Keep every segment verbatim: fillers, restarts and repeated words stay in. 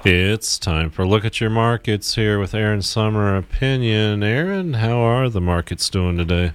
It's time for Look at Your Markets here with Aaron Summer Opinion. Aaron, how are the markets doing today?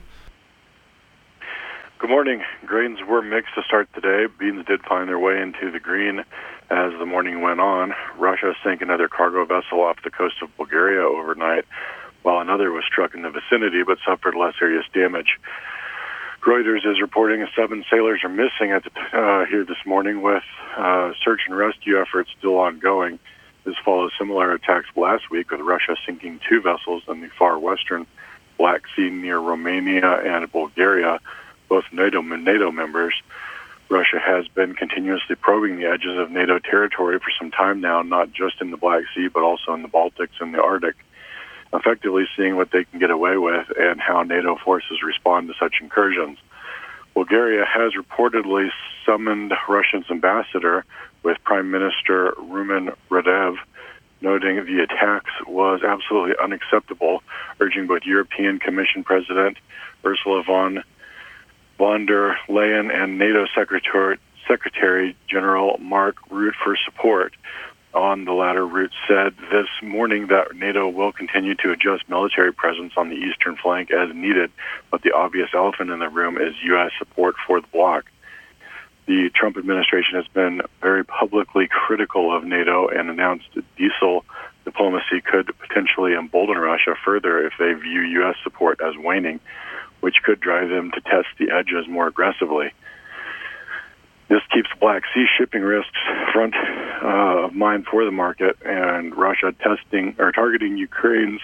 Good morning. Grains were mixed to start today. Beans did find their way into the green as the morning went on. Russia sank another cargo vessel off the coast of Bulgaria overnight, while another was struck in the vicinity but suffered less serious damage. Reuters is reporting seven sailors are missing at the, uh, here this morning, with uh, search and rescue efforts still ongoing. This follows similar attacks last week, with Russia sinking two vessels in the far western Black Sea near Romania and Bulgaria, both NATO, NATO members. Russia has been continuously probing the edges of NATO territory for some time now, not just in the Black Sea, but also in the Baltics and the Arctic, effectively seeing what they can get away with and how NATO forces respond to such incursions. Bulgaria has reportedly summoned Russia's ambassador, with Prime Minister Rumen Radev noting the attacks was absolutely unacceptable, urging both European Commission President Ursula von, von der Leyen and NATO Secretary, Secretary General Mark Rutte for support. On the latter, Rutte said this morning that NATO will continue to adjust military presence on the eastern flank as needed, but the obvious elephant in the room is U S support for the bloc. The Trump administration has been very publicly critical of NATO and announced diesel diplomacy could potentially embolden Russia further if they view U S support as waning, which could drive them to test the edges more aggressively. This keeps Black Sea shipping risks front uh, of mind for the market, and Russia testing or targeting Ukraine's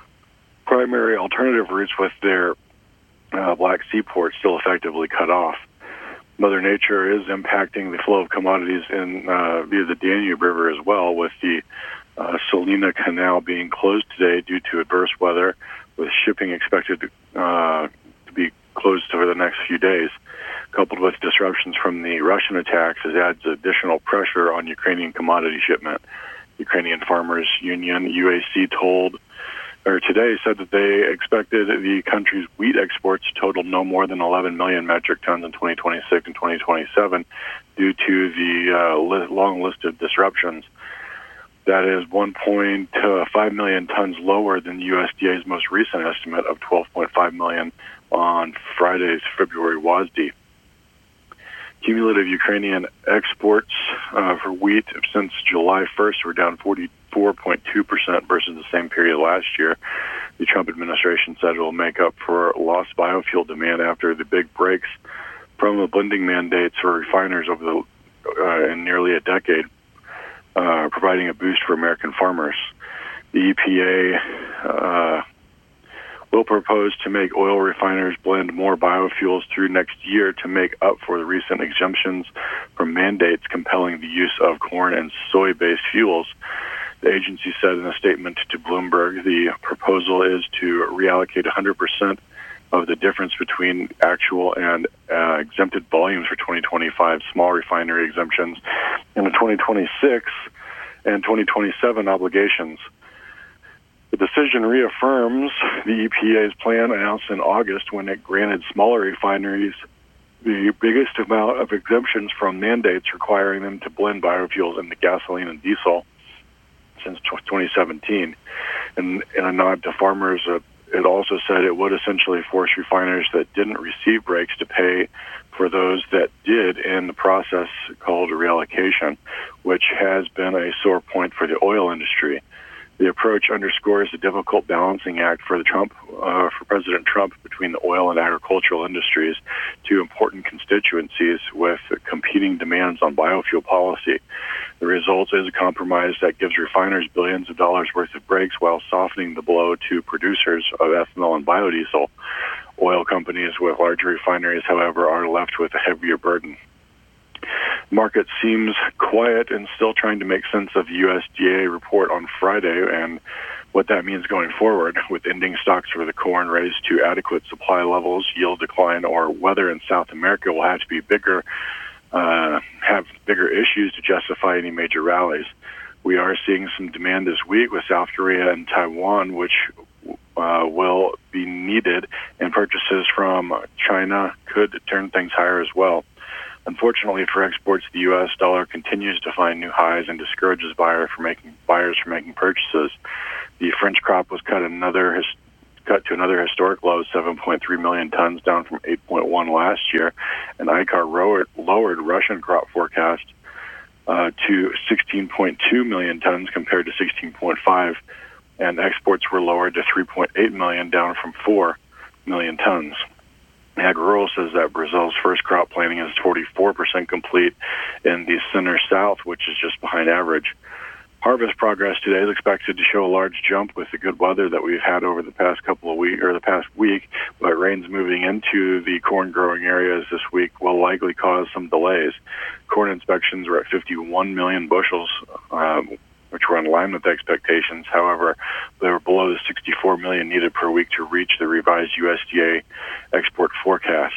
primary alternative routes with their uh, Black Sea ports still effectively cut off. Mother Nature is impacting the flow of commodities in uh, via the Danube River as well, with the uh, Salina Canal being closed today due to adverse weather, with shipping expected uh, to be closed for the next few days. Coupled with disruptions from the Russian attacks, it adds additional pressure on Ukrainian commodity shipment. Ukrainian Farmers Union, U A C, told or today said that they expected the country's wheat exports to total no more than eleven million metric tons in twenty twenty-six and twenty twenty-seven due to the uh, li- long list of disruptions. That is one point five million tons lower than the U S D A's most recent estimate of twelve point five million on Friday's February WASDE. Cumulative Ukrainian exports uh, for wheat since July first were down forty-four point two percent versus the same period last year. The Trump administration said it will make up for lost biofuel demand after the big breaks from the blending mandates for refiners over the uh, in nearly a decade, uh, providing a boost for American farmers. The E P A uh, will propose to make oil refiners blend more biofuels through next year to make up for the recent exemptions from mandates compelling the use of corn and soy-based fuels. The agency said in a statement to Bloomberg the proposal is to reallocate one hundred percent of the difference between actual and uh, exempted volumes for twenty twenty-five small refinery exemptions and the twenty twenty-six and twenty twenty-seven obligations. The decision reaffirms the E P A's plan announced in August when it granted smaller refineries the biggest amount of exemptions from mandates requiring them to blend biofuels into gasoline and diesel since twenty seventeen. And in a nod to farmers, uh, it also said it would essentially force refiners that didn't receive breaks to pay for those that did in the process called reallocation, which has been a sore point for the oil industry. The approach underscores the difficult balancing act for the Trump, uh, for President Trump between the oil and agricultural industries, two important constituencies with competing demands on biofuel policy. The result is a compromise that gives refiners billions of dollars worth of breaks while softening the blow to producers of ethanol and biodiesel. Oil companies with larger refineries, however, are left with a heavier burden. Market seems quiet and still trying to make sense of the U S D A report on Friday and what that means going forward, with ending stocks for the corn raised to adequate supply levels, yield decline, or weather in South America will have to be bigger, uh, have bigger issues to justify any major rallies. We are seeing some demand this week with South Korea and Taiwan, which uh, will be needed, and purchases from China could turn things higher as well. Unfortunately for exports, the U S dollar continues to find new highs and discourages buyer from making, buyers from making purchases. The French crop was cut another his, cut to another historic low, seven point three million tons, down from eight point one last year. And I C A R lowered, lowered Russian crop forecast uh, to sixteen point two million tons compared to sixteen point five, and exports were lowered to three point eight million, down from four million tons. AgRural says that Brazil's first crop planting is forty-four percent complete in the center south, which is just behind average. Harvest progress today is expected to show a large jump with the good weather that we've had over the past couple of weeks or the past week, but rains moving into the corn growing areas this week will likely cause some delays. Corn inspections were at fifty-one million bushels, um, which were in line with expectations. However, they were below the sixty-four million needed per week to reach the revised U S D A export forecast.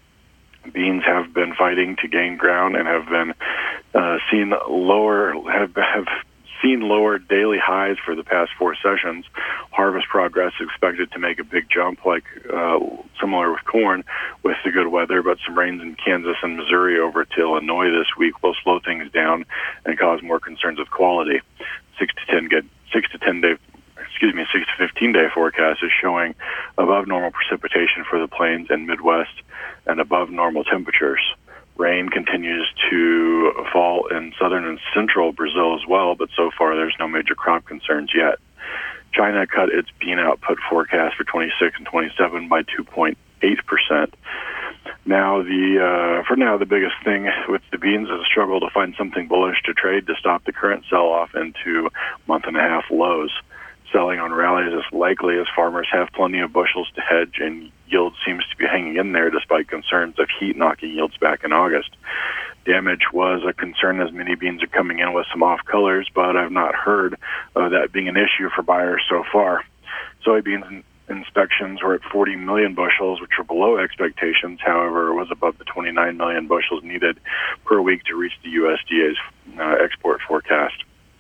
Beans have been fighting to gain ground and have been uh, seen lower have have seen lower daily highs for the past four sessions. Harvest progress is expected to make a big jump, like uh, similar with corn, with the good weather, but some rains in Kansas and Missouri over to Illinois this week will slow things down and cause more concerns with quality. Six to ten good, six to ten day, excuse me, six to fifteen day forecast is showing above normal precipitation for the plains and Midwest and above normal temperatures. Rain continues to fall in southern and central Brazil as well, but so far there's no major crop concerns yet. China cut its bean output forecast for twenty-six and twenty-seven by two point eight percent. Now, the uh, for now, the biggest thing with the beans is a struggle to find something bullish to trade to stop the current sell-off into month-and-a-half lows. Selling on rallies is likely as farmers have plenty of bushels to hedge, and yield seems to be hanging in there despite concerns of heat knocking yields back in August. Damage was a concern as many beans are coming in with some off colors, but I've not heard of that being an issue for buyers so far. Soybeans inspections were at forty million bushels, which were below expectations. However, it was above the twenty-nine million bushels needed per week to reach the U S D A's uh, export forecast.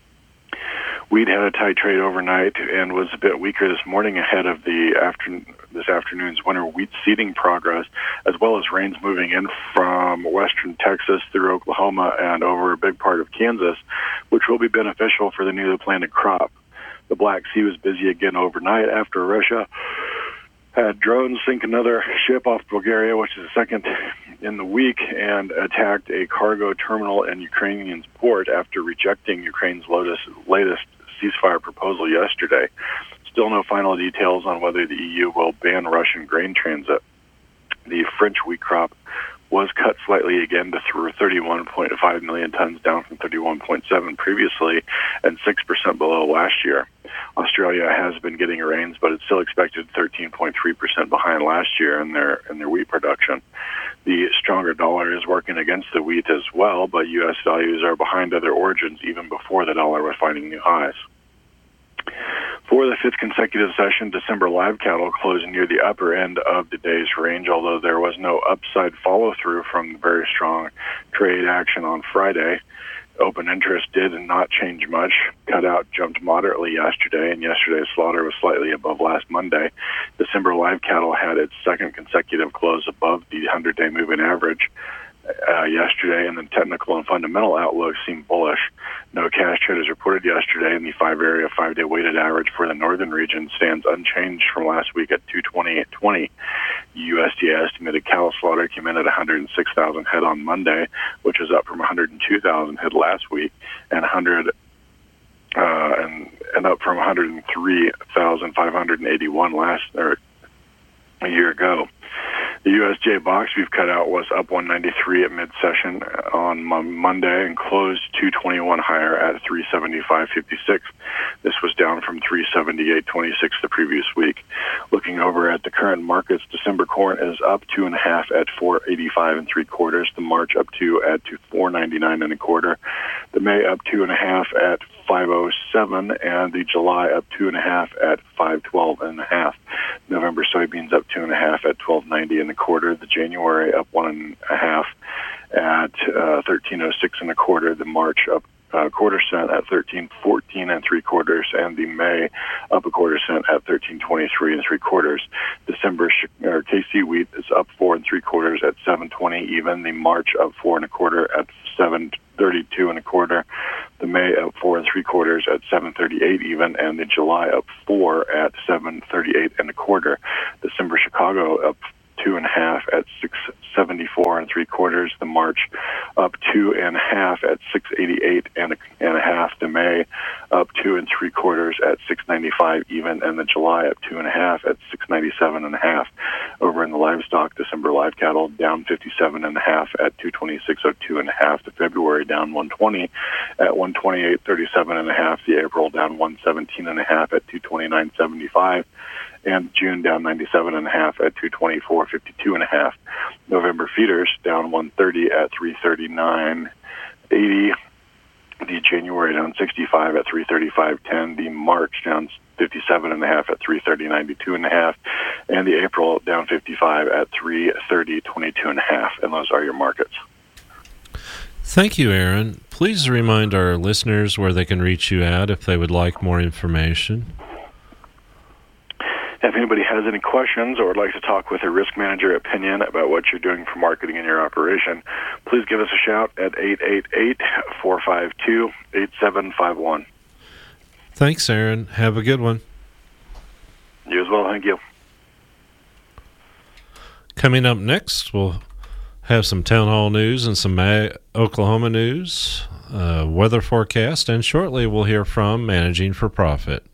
Wheat had a tight trade overnight and was a bit weaker this morning ahead of the afternoon, this afternoon's winter wheat seeding progress, as well as rains moving in from western Texas through Oklahoma and over a big part of Kansas, which will be beneficial for the newly planted crop. The Black Sea was busy again overnight after Russia had drones sink another ship off Bulgaria, which is the second in the week, and attacked a cargo terminal in Ukrainian port after rejecting Ukraine's latest ceasefire proposal yesterday. Still no final details on whether the E U will ban Russian grain transit. The French wheat crop was cut slightly again to thirty-one point five million tons, down from thirty-one point seven previously, and six percent below last year. Australia has been getting rains, but it's still expected thirteen point three percent behind last year in their in their wheat production. The stronger dollar is working against the wheat as well, but U S values are behind other origins even before the dollar was finding new highs. For the fifth consecutive session, December live cattle closed near the upper end of the day's range, although there was no upside follow-through from very strong trade action on Friday. Open interest did not change much. Cutout jumped moderately yesterday, and yesterday's slaughter was slightly above last Monday. December live cattle had its second consecutive close above the hundred-day moving average uh, yesterday, and the technical and fundamental outlook seemed bullish. No cash traders reported yesterday, and the five-area, five-day weighted average for the northern region stands unchanged from last week at two twenty-eight twenty. U S D A estimated cattle slaughter came in at one hundred six thousand head on Monday, which is up from one hundred two thousand head last week, and one hundred uh, and and up from one hundred three thousand five hundred eighty-one last or a year ago. The U S D A box beef cutout was up one ninety-three at mid-session on Monday and closed two twenty-one higher at three seventy-five fifty-six. This was down from three seventy-eight twenty-six the previous week. Looking over at the current markets, December corn is up two and a half at four eighty-five and three quarters. The March up two at four ninety-nine and a quarter. The May up two and a half at five oh seven, and the July up two and a half at five twelve and a half. November soybeans up two and a half at twelve ninety and a quarter. The January up one and a half at uh, thirteen oh six and a quarter. The March up uh, quarter cent at thirteen fourteen and three quarters, and the May up a quarter cent at thirteen twenty-three and three quarters. December or K C wheat is up four and three quarters at seven twenty even. The March up four and a quarter at seven thirty-two and a quarter. The May up four and three quarters at seven thirty-eight even, and the July up four at seven thirty-eight and a quarter. December Chicago up two and a half at six seventy-four and three quarters. The March up two and a half at six eighty-eight and a, and a half. The May up two and three quarters at six ninety-five even, and the July up two and a half at six ninety-seven and a half. Over in the livestock, December live cattle down fifty-seven and a half at two twenty-six oh two and a half. The February down one twenty at one twenty-eight thirty-seven and a half. The April down one seventeen and a half at two twenty-nine seventy-five. And June down ninety-seven and a half at two twenty-four fifty-two and a half. November feeders down one thirty at three thirty-nine eighty. The January down sixty-five at three thirty-five ten. The March down fifty-seven and a half at three thirty ninety-two and a half. And the April down fifty-five at three thirty twenty-two and a half. And those are your markets. Thank you, Aaron. Please remind our listeners where they can reach you at if they would like more information. If anybody has any questions or would like to talk with a risk manager opinion about what you're doing for marketing in your operation, please give us a shout at eight eight eight, four five two, eight seven five one. Thanks, Aaron. Have a good one. You as well. Thank you. Coming up next, we'll have some town hall news and some Oklahoma news, uh, weather forecast, and shortly we'll hear from Managing for Profit.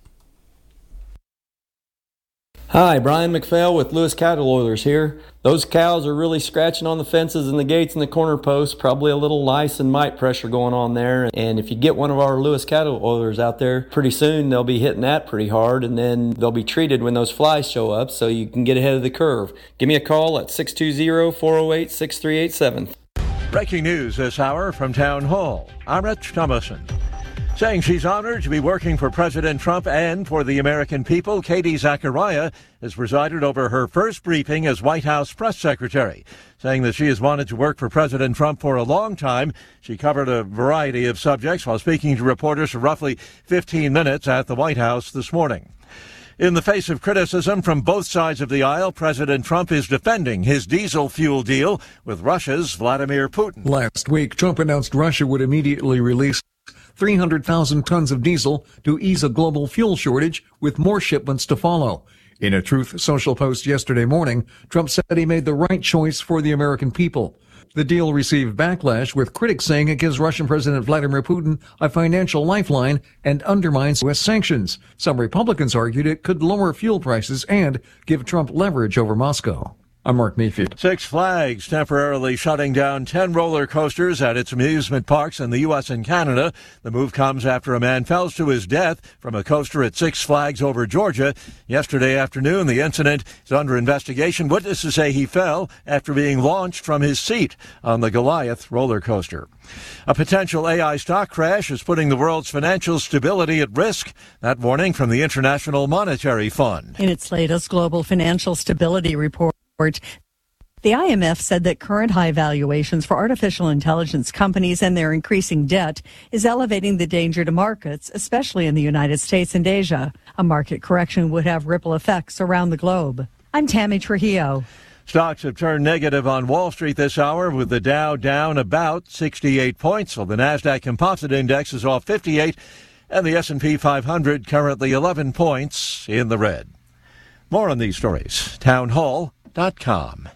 Hi, Brian McPhail with Lewis Cattle Oilers here. Those cows are really scratching on the fences and the gates and the corner posts, probably a little lice and mite pressure going on there. And if you get one of our Lewis Cattle Oilers out there, pretty soon they'll be hitting that pretty hard, and then they'll be treated when those flies show up so you can get ahead of the curve. Give me a call at six two zero, four oh eight, six three eight seven. Breaking news this hour from Town Hall. I'm Rich Thomason. Saying she's honored to be working for President Trump and for the American people, Katie Zachariah has presided over her first briefing as White House press secretary. Saying that she has wanted to work for President Trump for a long time, she covered a variety of subjects while speaking to reporters for roughly fifteen minutes at the White House this morning. In the face of criticism from both sides of the aisle, President Trump is defending his diesel fuel deal with Russia's Vladimir Putin. Last week, Trump announced Russia would immediately release three hundred thousand tons of diesel to ease a global fuel shortage, with more shipments to follow. In a Truth Social post yesterday morning, Trump said he made the right choice for the American people. The deal received backlash, with critics saying it gives Russian President Vladimir Putin a financial lifeline and undermines U S sanctions. Some Republicans argued it could lower fuel prices and give Trump leverage over Moscow. I'm Mark Mayfield. Six Flags temporarily shutting down ten roller coasters at its amusement parks in the U S and Canada. The move comes after a man fell to his death from a coaster at Six Flags over Georgia. Yesterday afternoon, the incident is under investigation. Witnesses say he fell after being launched from his seat on the Goliath roller coaster. A potential A I stock crash is putting the world's financial stability at risk. That warning from the International Monetary Fund. In its latest global financial stability report, the I M F said that current high valuations for artificial intelligence companies and their increasing debt is elevating the danger to markets, especially in the United States and Asia. A market correction would have ripple effects around the globe. I'm Tammy Trujillo. Stocks have turned negative on Wall Street this hour, with the Dow down about sixty-eight points, while the NASDAQ Composite Index is off fifty-eight, and the S and P five hundred currently eleven points in the red. More on these stories. Townhall dot com.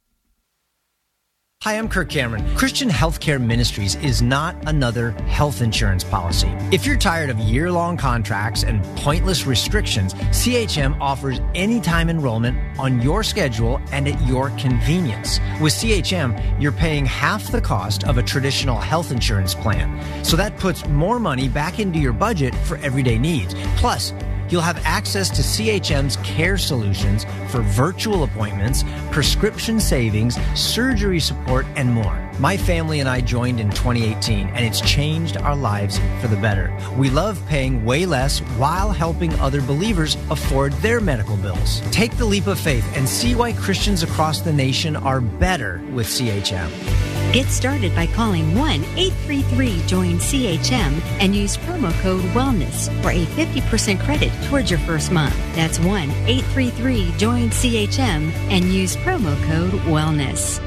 Hi, I'm Kirk Cameron. Christian Healthcare Ministries is not another health insurance policy. If you're tired of year-long contracts and pointless restrictions, C H M offers anytime enrollment on your schedule and at your convenience. With C H M, you're paying half the cost of a traditional health insurance plan. So that puts more money back into your budget for everyday needs. Plus, you'll have access to C H M's care solutions for virtual appointments, prescription savings, surgery support, and more. My family and I joined in twenty eighteen, and it's changed our lives for the better. We love paying way less while helping other believers afford their medical bills. Take the leap of faith and see why Christians across the nation are better with C H M. Get started by calling one eight three three join C H M and use promo code WELLNESS for a fifty percent credit towards your first month. That's one eight three three join C H M and use promo code WELLNESS.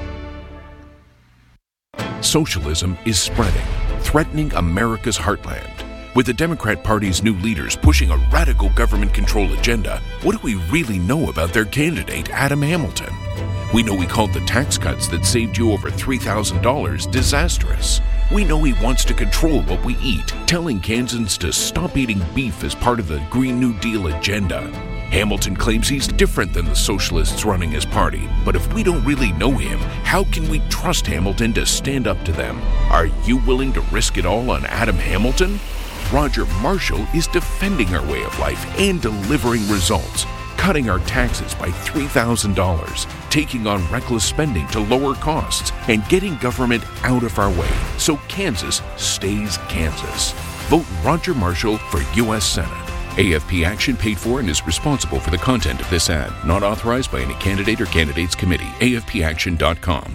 Socialism is spreading, threatening America's heartland. With the Democrat Party's new leaders pushing a radical government control agenda, what do we really know about their candidate, Adam Hamilton? We know he called the tax cuts that saved you over three thousand dollars disastrous. We know he wants to control what we eat, telling Kansans to stop eating beef as part of the Green New Deal agenda. Hamilton claims he's different than the socialists running his party, but if we don't really know him, how can we trust Hamilton to stand up to them? Are you willing to risk it all on Adam Hamilton? Roger Marshall is defending our way of life and delivering results, cutting our taxes by three thousand dollars, taking on reckless spending to lower costs, and getting government out of our way so Kansas stays Kansas. Vote Roger Marshall for U S Senate. A F P Action paid for and is responsible for the content of this ad. Not authorized by any candidate or candidates committee. A F P action dot com.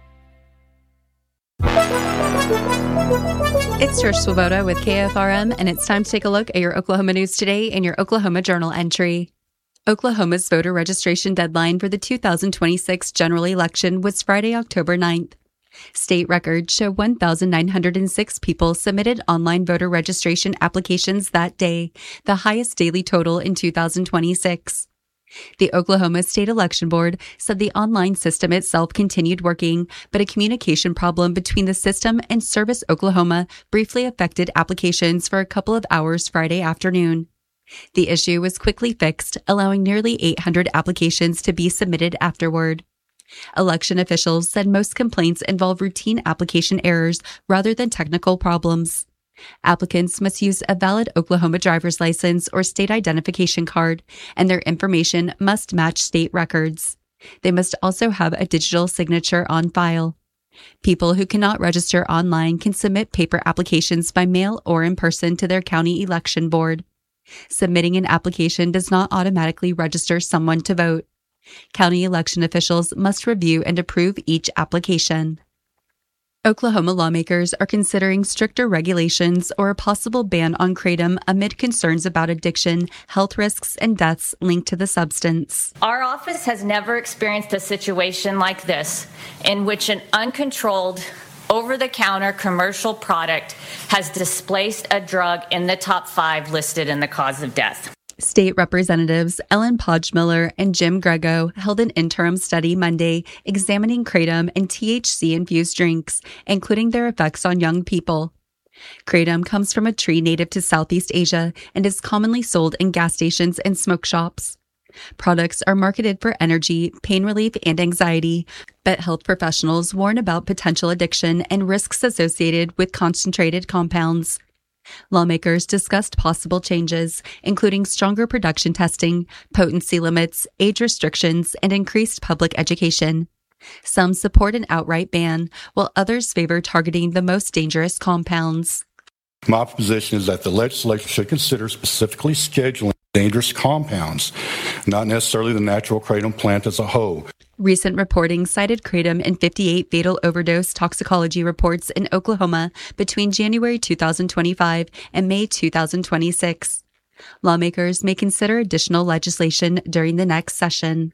It's Trish Swoboda with K F R M, and it's time to take a look at your Oklahoma news today in your Oklahoma Journal entry. Oklahoma's voter registration deadline for the two thousand twenty-six general election was Friday, October ninth. State records show one thousand nine hundred six people submitted online voter registration applications that day, the highest daily total in two thousand twenty-six. The Oklahoma State Election Board said the online system itself continued working, but a communication problem between the system and Service Oklahoma briefly affected applications for a couple of hours Friday afternoon. The issue was quickly fixed, allowing nearly eight hundred applications to be submitted afterward. Election officials said most complaints involve routine application errors rather than technical problems. Applicants must use a valid Oklahoma driver's license or state identification card, and their information must match state records. They must also have a digital signature on file. People who cannot register online can submit paper applications by mail or in person to their county election board. Submitting an application does not automatically register someone to vote. County election officials must review and approve each application. Oklahoma lawmakers are considering stricter regulations or a possible ban on kratom amid concerns about addiction, health risks, and deaths linked to the substance. Our office has never experienced a situation like this, in which an uncontrolled, over-the-counter commercial product has displaced a drug in the top five listed in the cause of death. State Representatives Ellen Podge-Miller and Jim Grego held an interim study Monday examining kratom and T H C-infused drinks, including their effects on young people. Kratom comes from a tree native to Southeast Asia and is commonly sold in gas stations and smoke shops. Products are marketed for energy, pain relief, and anxiety, but health professionals warn about potential addiction and risks associated with concentrated compounds. Lawmakers discussed possible changes, including stronger production testing, potency limits, age restrictions, and increased public education. Some support an outright ban, while others favor targeting the most dangerous compounds. My position is that the legislature should consider specifically scheduling dangerous compounds, not necessarily the natural kratom plant as a whole. Recent reporting cited kratom in fifty-eight fatal overdose toxicology reports in Oklahoma between January two thousand twenty-five and May two thousand twenty-six. Lawmakers may consider additional legislation during the next session.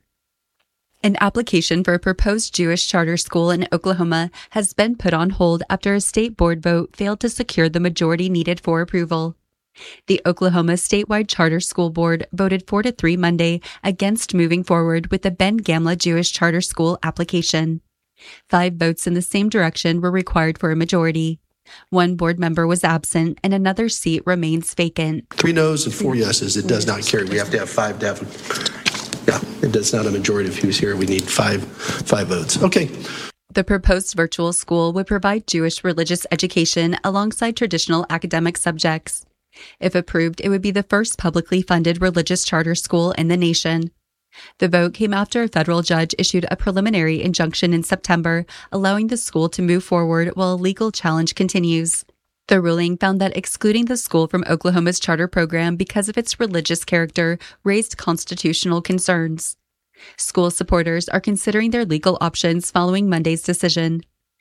An application for a proposed Jewish charter school in Oklahoma has been put on hold after a state board vote failed to secure the majority needed for approval. The Oklahoma Statewide Charter School Board voted four to three Monday against moving forward with the Ben Gamla Jewish Charter School application. Five votes in the same direction were required for a majority. One board member was absent and another seat remains vacant. Three noes and four yeses. It does not carry. We have to have five to have, yeah, it does not a majority of who's here. We need five, five votes. Okay. The proposed virtual school would provide Jewish religious education alongside traditional academic subjects. If approved, it would be the first publicly funded religious charter school in the nation. The vote came after a federal judge issued a preliminary injunction in September, allowing the school to move forward while a legal challenge continues. The ruling found that excluding the school from Oklahoma's charter program because of its religious character raised constitutional concerns. School supporters are considering their legal options following Monday's decision.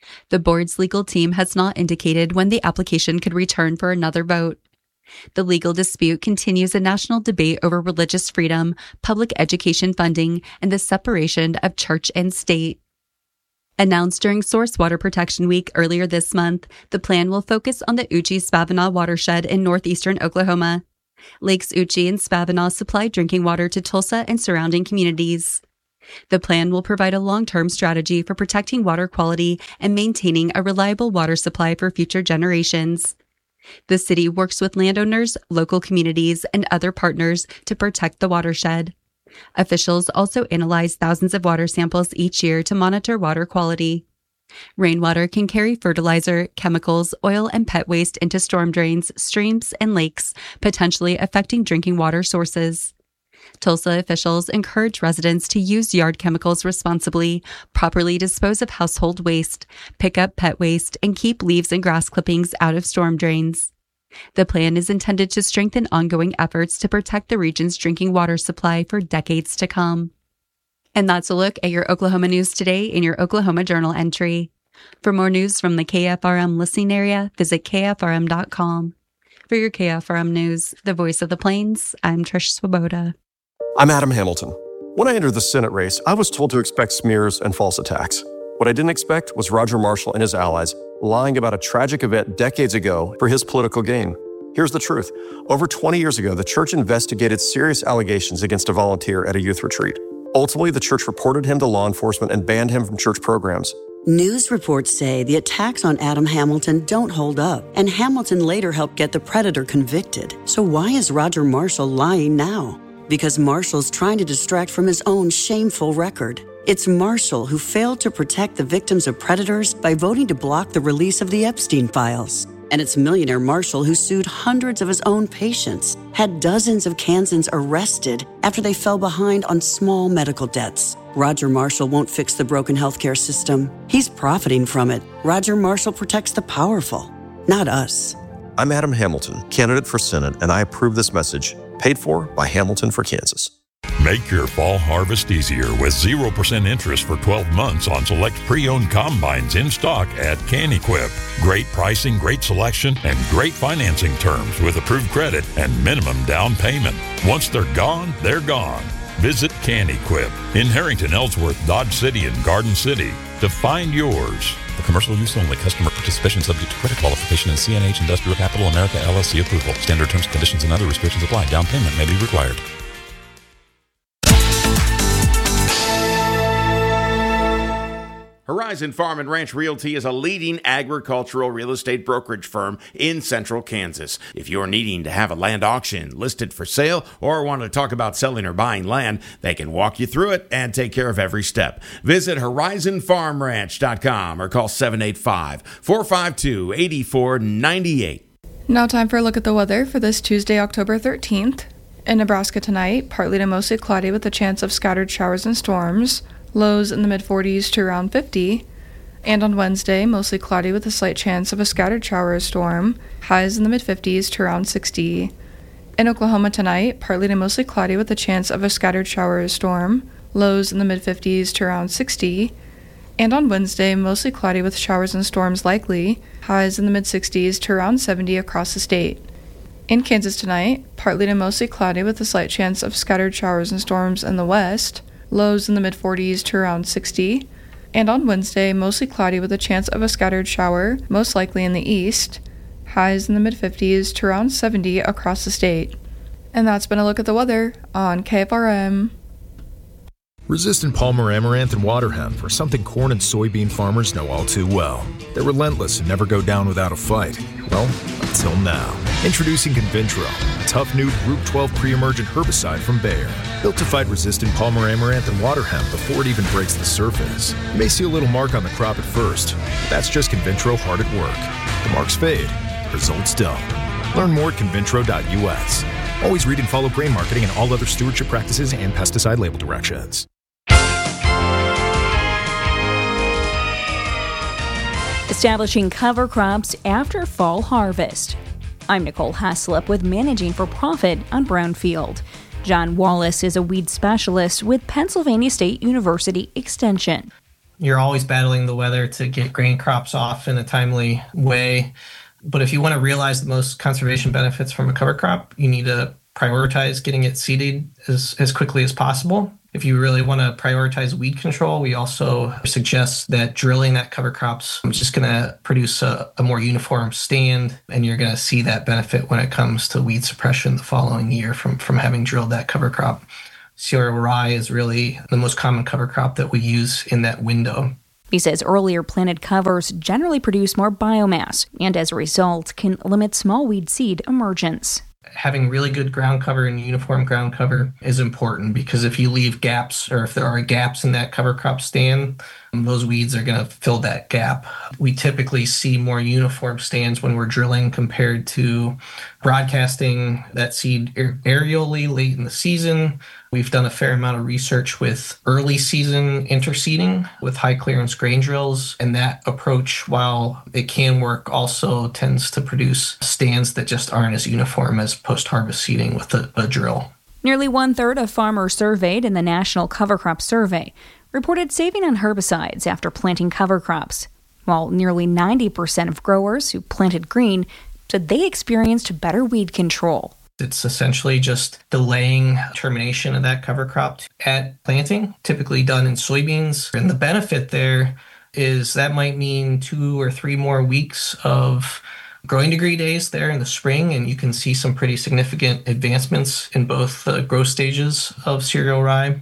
The board's legal team has not indicated when the application could return for another vote. The legal dispute continues a national debate over religious freedom, public education funding, and the separation of church and state. Announced during Source Water Protection Week earlier this month, the plan will focus on the Uchi-Spavinaw watershed in northeastern Oklahoma. Lakes Uchi and Spavinaw supply drinking water to Tulsa and surrounding communities. The plan will provide a long-term strategy for protecting water quality and maintaining a reliable water supply for future generations. The city works with landowners, local communities, and other partners to protect the watershed. Officials also analyze thousands of water samples each year to monitor water quality. Rainwater can carry fertilizer, chemicals, oil, and pet waste into storm drains, streams, and lakes, potentially affecting drinking water sources. Tulsa officials encourage residents to use yard chemicals responsibly, properly dispose of household waste, pick up pet waste, and keep leaves and grass clippings out of storm drains. The plan is intended to strengthen ongoing efforts to protect the region's drinking water supply for decades to come. And that's a look at your Oklahoma news today in your Oklahoma Journal entry. For more news from the K F R M listening area, visit K F R M dot com. For your K F R M News, the voice of the Plains, I'm Trish Swoboda. I'm Adam Hamilton. When I entered the Senate race, I was told to expect smears and false attacks. What I didn't expect was Roger Marshall and his allies lying about a tragic event decades ago for his political gain. Here's the truth. Over twenty years ago, the church investigated serious allegations against a volunteer at a youth retreat. Ultimately, the church reported him to law enforcement and banned him from church programs. News reports say the attacks on Adam Hamilton don't hold up, and Hamilton later helped get the predator convicted. So why is Roger Marshall lying now? Because Marshall's trying to distract from his own shameful record. It's Marshall who failed to protect the victims of predators by voting to block the release of the Epstein files. And it's millionaire Marshall who sued hundreds of his own patients, had dozens of Kansans arrested after they fell behind on small medical debts. Roger Marshall won't fix the broken healthcare system. He's profiting from it. Roger Marshall protects the powerful, not us. I'm Adam Hamilton, candidate for Senate, and I approve this message, paid for by Hamilton for Kansas. Make your fall harvest easier with zero percent interest for twelve months on select pre-owned combines in stock at CanEquip. Great pricing, great selection, and great financing terms with approved credit and minimum down payment. Once they're gone, they're gone. Visit CanEquip in Harrington, Ellsworth, Dodge City, and Garden City to find yours. For commercial use only. Customer participation subject to credit qualification and C N H Industrial Capital America L L C approval. Standard terms, conditions, and other restrictions apply. Down payment may be required. Horizon Farm and Ranch Realty is a leading agricultural real estate brokerage firm in central Kansas. If you're needing to have a land auction listed for sale or want to talk about selling or buying land, they can walk you through it and take care of every step. Visit horizon farm ranch dot com or call seven eight five, four five two, eight four nine eight. Now time for a look at the weather for this Tuesday, October thirteenth. In Nebraska tonight, partly to mostly cloudy with a chance of scattered showers and storms. Lows in the mid forties to around fifty. And on Wednesday, mostly cloudy with a slight chance of a scattered shower or storm. Highs in the mid fifties to around sixty. In Oklahoma tonight, partly to mostly cloudy with a chance of a scattered shower or storm. Lows in the mid fifties to around sixty. And on Wednesday, mostly cloudy with showers and storms likely. Highs in the mid sixties to around seventy across the state. In Kansas tonight, partly to mostly cloudy with a slight chance of scattered showers and storms in the west. Lows in the mid forties to around sixty. And on Wednesday, mostly cloudy with a chance of a scattered shower, most likely in the east. Highs in the mid fifties to around seventy across the state. And that's been a look at the weather on K F R M. Resistant Palmer Amaranth and water hemp are something corn and soybean farmers know all too well. They're relentless and never go down without a fight. Well, until now. Introducing Convintro, a tough new Group twelve pre-emergent herbicide from Bayer. Built to fight resistant Palmer Amaranth and water hemp before it even breaks the surface. You may see a little mark on the crop at first, but that's just Convintro hard at work. The marks fade, results don't. Learn more at convintro dot U S. Always read and follow grain marketing and all other stewardship practices and pesticide label directions. Establishing cover crops after fall harvest. I'm Nicole Haslip with Managing for Profit on Brownfield. John Wallace is a weed specialist with Pennsylvania State University Extension. You're always battling the weather to get grain crops off in a timely way. But if you want to realize the most conservation benefits from a cover crop, you need to prioritize getting it seeded as, as quickly as possible. If you really want to prioritize weed control, we also suggest that drilling that cover crops is just going to produce a, a more uniform stand, and you're going to see that benefit when it comes to weed suppression the following year from, from having drilled that cover crop. Cereal rye is really the most common cover crop that we use in that window. He says earlier planted covers generally produce more biomass and as a result can limit small weed seed emergence. Having really good ground cover and uniform ground cover is important, because if you leave gaps, or if there are gaps in that cover crop stand, those weeds are going to fill that gap. We typically see more uniform stands when we're drilling compared to broadcasting that seed aerially late in the season. We've done a fair amount of research with early season interseeding with high clearance grain drills, and that approach, while it can work, also tends to produce stands that just aren't as uniform as post-harvest seeding with a, a drill. Nearly one-third of farmers surveyed in the National Cover Crop Survey reported saving on herbicides after planting cover crops, while nearly ninety percent of growers who planted green said they experienced better weed control. It's essentially just delaying termination of that cover crop at planting, typically done in soybeans. And the benefit there is that might mean two or three more weeks of growing degree days there in the spring, and you can see some pretty significant advancements in both the growth stages of cereal rye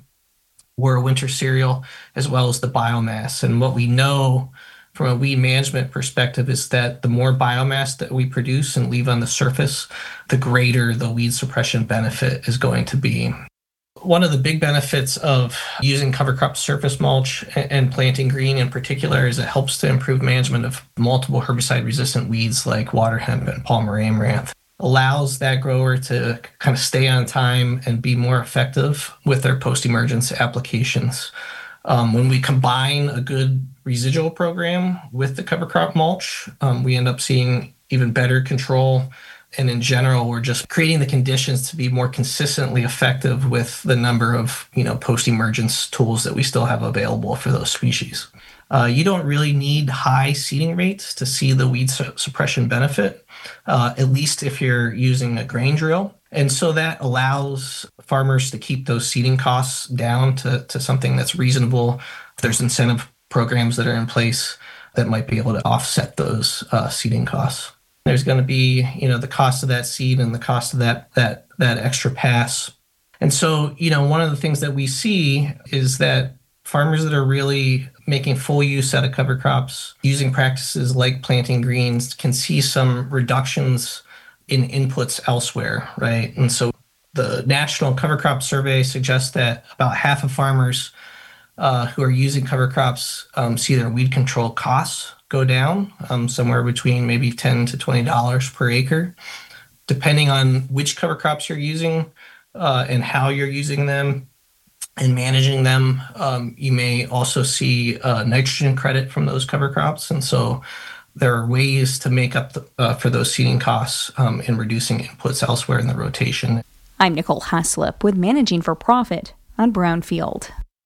or winter cereal, as well as the biomass. And what we know from a weed management perspective is that the more biomass that we produce and leave on the surface, the greater the weed suppression benefit is going to be. One of the big benefits of using cover crop surface mulch and planting green in particular is it helps to improve management of multiple herbicide-resistant weeds like water hemp and Palmer amaranth. Allows that grower to kind of stay on time and be more effective with their post-emergence applications. Um, when we combine a good residual program with the cover crop mulch, um, we end up seeing even better control. And in general, we're just creating the conditions to be more consistently effective with the number of, you know, post-emergence tools that we still have available for those species. Uh, you don't really need high seeding rates to see the weed su- suppression benefit, uh, at least if you're using a grain drill. And so that allows farmers to keep those seeding costs down to, to something that's reasonable. There's incentive programs that are in place that might be able to offset those uh, seeding costs. There's going to be, you know, the cost of that seed and the cost of that that that extra pass. And so, you know, one of the things that we see is that farmers that are really making full use out of cover crops, using practices like planting greens, can see some reductions in inputs elsewhere, right? And so the National Cover Crop Survey suggests that about half of farmers uh, who are using cover crops um, see their weed control costs go down, um, somewhere between maybe ten to twenty dollars per acre. Depending on which cover crops you're using uh, and how you're using them and managing them, um, you may also see uh, nitrogen credit from those cover crops. And so there are ways to make up the, uh, for those seeding costs um, in reducing inputs elsewhere in the rotation. I'm Nicole Haslip with Managing for Profit on Brownfield.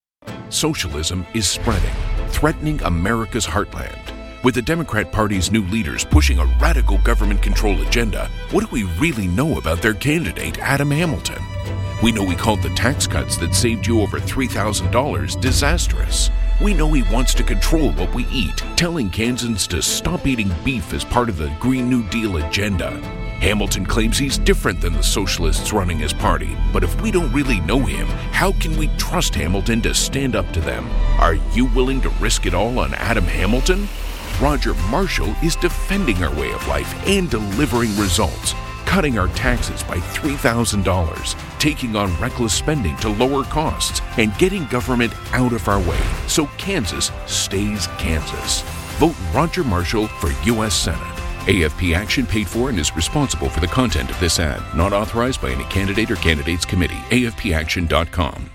Socialism is spreading, threatening America's heartland. With the Democrat Party's new leaders pushing a radical government control agenda, what do we really know about their candidate, Adam Hamilton? We know he called the tax cuts that saved you over three thousand dollars disastrous. We know he wants to control what we eat, telling Kansans to stop eating beef as part of the Green New Deal agenda. Hamilton claims he's different than the socialists running his party, but if we don't really know him, how can we trust Hamilton to stand up to them? Are you willing to risk it all on Adam Hamilton? Roger Marshall is defending our way of life and delivering results, cutting our taxes by three thousand dollars, taking on reckless spending to lower costs, and getting government out of our way so Kansas stays Kansas. Vote Roger Marshall for U S Senate. A F P Action paid for and is responsible for the content of this ad. Not authorized by any candidate or candidates committee. A F P action dot com.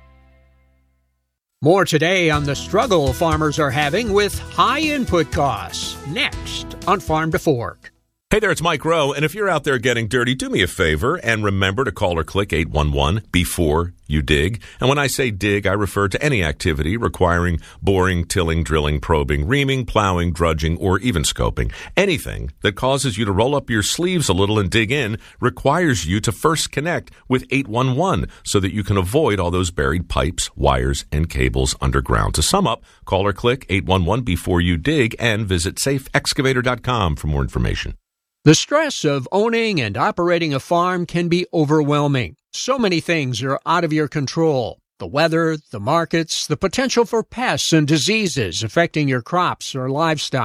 More today on the struggle farmers are having with high input costs. Next on Farm to Fork. Hey there, it's Mike Rowe, and if you're out there getting dirty, do me a favor and remember to call or click eight one one before you dig. And when I say dig, I refer to any activity requiring boring, tilling, drilling, probing, reaming, plowing, drudging, or even scoping. Anything that causes you to roll up your sleeves a little and dig in requires you to first connect with eight one one so that you can avoid all those buried pipes, wires, and cables underground. To sum up, call or click eight one one before you dig and visit safe excavator dot com for more information. The stress of owning and operating a farm can be overwhelming. So many things are out of your control. The weather, the markets, the potential for pests and diseases affecting your crops or livestock.